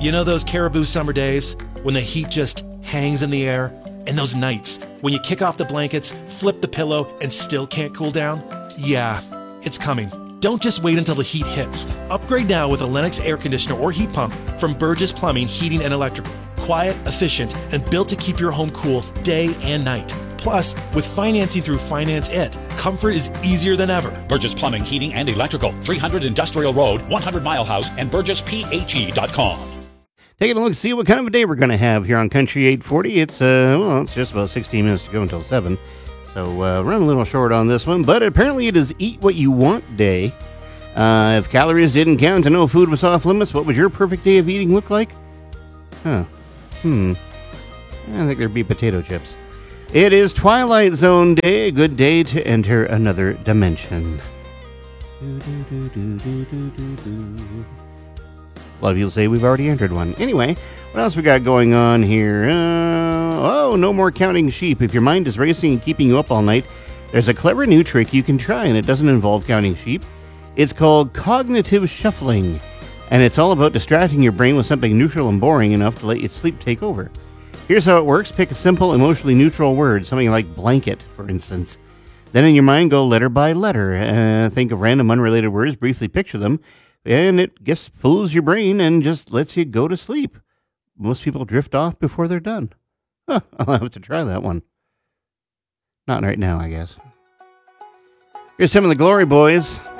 You know those Caribou summer days when the heat just hangs in the air? And those nights when you kick off the blankets, flip the pillow, and still can't cool down? Yeah, it's coming. Don't just wait until the heat hits. Upgrade now with a Lennox air conditioner or heat pump from Burgess Plumbing, Heating, and Electrical. Quiet, efficient, and built to keep your home cool day and night. Plus, with financing through Finance It, comfort is easier than ever. Burgess Plumbing, Heating, and Electrical, 300 Industrial Road, 100 Mile House, and BurgessPHE.com. Taking a look to see what kind of a day we're going to have here on Country 840. It's just about 16 minutes to go until 7. So run a little short on this one, but apparently it is Eat What You Want Day. If calories didn't count and no food was off limits, what would your perfect day of eating look like? I think there'd be potato chips. It is Twilight Zone Day, a good day to enter another dimension. A lot of people say we've already entered one. Anyway, what else we got going on here? No more counting sheep. If your mind is racing and keeping you up all night, there's a clever new trick you can try, and it doesn't involve counting sheep. It's called cognitive shuffling, and it's all about distracting your brain with something neutral and boring enough to let your sleep take over. Here's how it works. Pick a simple, emotionally neutral word, something like blanket, for instance. Then in your mind, go letter by letter. Think of random unrelated words, briefly picture them, and it just fools your brain and just lets you go to sleep. Most people drift off before they're done. I'll have to try that one. Not right now, I guess. Here's some of the Glory Boys.